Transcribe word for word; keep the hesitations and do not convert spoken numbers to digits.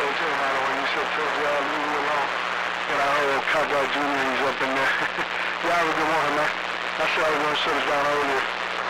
told Tim right away. You said, tell y'all leave me alone. And I heard Cowboy Junior, he's up in there. Y'all have a good morning, man. I said I was going to shut us down earlier.